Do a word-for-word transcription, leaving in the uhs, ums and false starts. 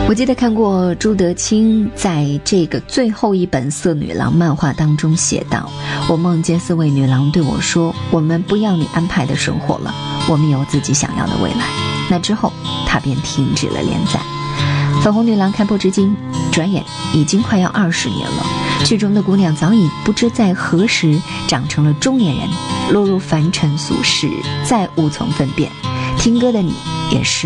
我记得看过朱德清在这个最后一本色女郎漫画当中写道，我梦见四位女郎对我说，我们不要你安排的生活了，我们有自己想要的未来。那之后他便停止了连载。粉红女郎开播至今，转眼已经快要二十年了，剧中的姑娘早已不知在何时长成了中年人，落入凡尘俗世，再无从分辨。听歌的你也是